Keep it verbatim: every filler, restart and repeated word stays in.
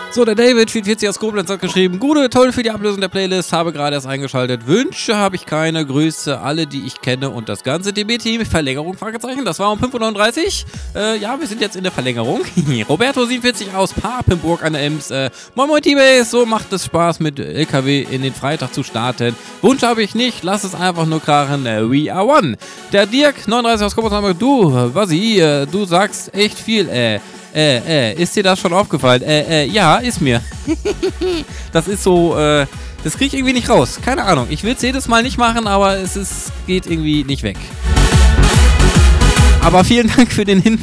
So, der David vierundvierzig aus Koblenz hat geschrieben, Gute, toll für die Ablösung der Playlist, habe gerade erst eingeschaltet. Wünsche habe ich keine, Grüße alle, die ich kenne und das ganze D B-Team. Verlängerung, Fragezeichen, das war um fünf Uhr neununddreißig. Äh, ja, wir sind jetzt in der Verlängerung. Roberto siebenundvierzig aus Papenburg an der Ems. Äh, moin moin T-Base, so macht es Spaß mit L K W in den Freitag zu starten. Wunsch habe ich nicht, lass es einfach nur krachen. Äh, we are one. Der Dirk neununddreißig aus Koblenz, du, Wasi, äh, du sagst echt viel, äh. Äh, äh, ist dir das schon aufgefallen? Äh, äh, ja, ist mir. Das ist so, äh, das krieg ich irgendwie nicht raus. Keine Ahnung. Ich will es jedes Mal nicht machen, aber es ist, geht irgendwie nicht weg. Aber vielen Dank für den Hinweis.